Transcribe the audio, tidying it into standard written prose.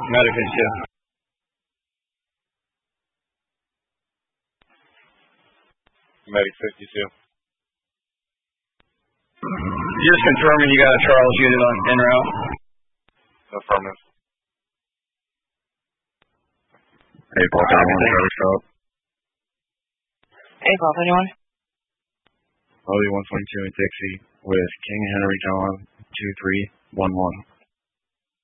Medic 52. Medic 52. Just confirming you got a Charles unit on en route. Affirmative. Hey, Paul, Charlie stop. Hey, Paul, anyone? Lily 122 in Dixie with King Henry John 2311.